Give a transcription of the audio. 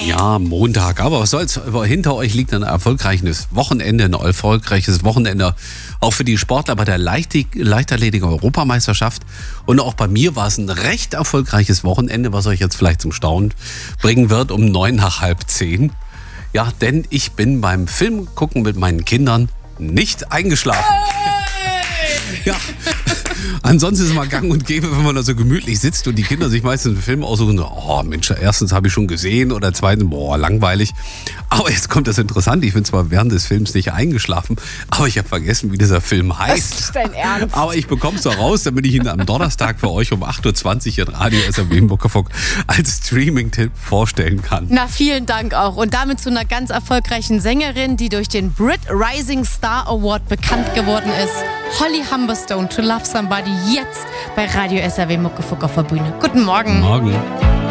Ja, Montag. Aber was soll's? Hinter euch liegt ein erfolgreiches Wochenende auch für die Sportler bei der Leichtathletik-Europameisterschaft. Und auch bei mir war es ein recht erfolgreiches Wochenende, was euch jetzt vielleicht zum Staunen bringen wird, um 9 nach halb 10. Ja, denn ich bin beim Film gucken mit meinen Kindern nicht eingeschlafen. Ja. Ansonsten ist es mal gang und gäbe, wenn man da so gemütlich sitzt und die Kinder sich meistens einen Film aussuchen, oh Mensch, erstens habe ich schon gesehen oder zweitens, langweilig. Aber jetzt kommt das Interessante, ich bin zwar während des Films nicht eingeschlafen, aber ich habe vergessen, wie dieser Film heißt. Das ist dein Ernst? Aber ich bekomme es doch raus, damit ich ihn am Donnerstag für euch um 8.20 Uhr in Radio SAW Muckefuck als Streaming-Tipp vorstellen kann. Na, vielen Dank auch. Und damit zu einer ganz erfolgreichen Sängerin, die durch den Brit Rising Star Award bekannt geworden ist. Holly Humberstone, To Love Somebody, jetzt bei Radio SAW Muckefuck auf der Bühne. Guten Morgen. Morgen.